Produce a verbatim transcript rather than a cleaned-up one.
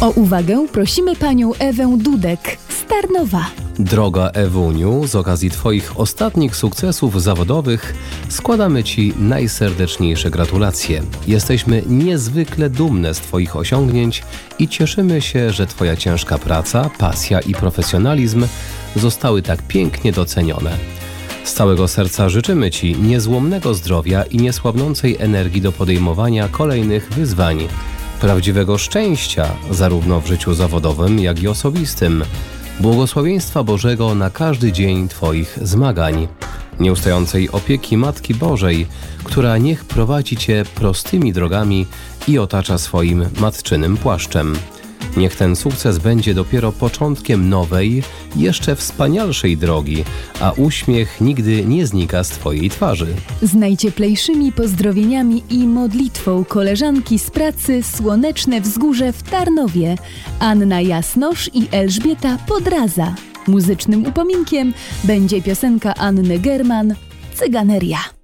O uwagę prosimy panią Ewę Dudek z Tarnowa. Droga Ewuniu, z okazji Twoich ostatnich sukcesów zawodowych składamy Ci najserdeczniejsze gratulacje. Jesteśmy niezwykle dumne z Twoich osiągnięć i cieszymy się, że Twoja ciężka praca, pasja i profesjonalizm zostały tak pięknie docenione. Z całego serca życzymy Ci niezłomnego zdrowia i niesłabnącej energii do podejmowania kolejnych wyzwań, prawdziwego szczęścia zarówno w życiu zawodowym, jak i osobistym, błogosławieństwa Bożego na każdy dzień Twoich zmagań, nieustającej opieki Matki Bożej, która niech prowadzi Cię prostymi drogami i otacza swoim matczynym płaszczem. Niech ten sukces będzie dopiero początkiem nowej, jeszcze wspanialszej drogi, a uśmiech nigdy nie znika z Twojej twarzy. Z najcieplejszymi pozdrowieniami i modlitwą koleżanki z pracy Słoneczne Wzgórze w Tarnowie, Anna Jasnosz i Elżbieta Podraza. Muzycznym upominkiem będzie piosenka Anny German „Cyganeria”.